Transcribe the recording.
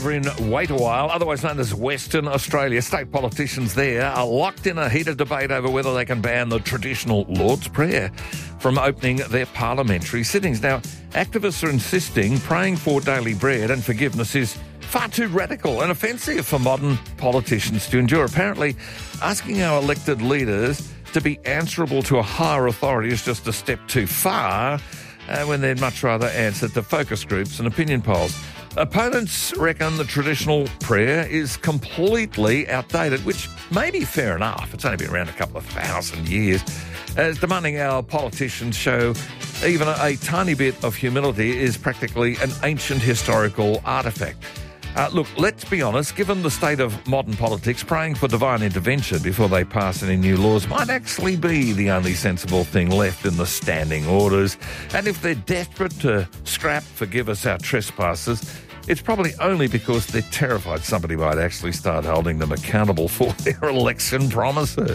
over in Wait a While, otherwise known as Western Australia. State politicians there are locked in a heated debate over whether they can ban the traditional Lord's Prayer from opening their parliamentary sittings. Now, activists are insisting praying for daily bread and forgiveness is far too radical and offensive for modern politicians to endure. Apparently, asking our elected leaders to be answerable to a higher authority is just a step too far, when they'd much rather answer to focus groups and opinion polls. Opponents reckon the traditional prayer is completely outdated, which may be fair enough. It's only been around a couple of thousand years. As demanding our politicians show even a tiny bit of humility is practically an ancient historical artefact. Look, let's be honest, given the state of modern politics, praying for divine intervention before they pass any new laws might actually be the only sensible thing left in the standing orders. And if they're desperate to scrap "forgive us our trespasses," it's probably only because they're terrified somebody might actually start holding them accountable for their election promises.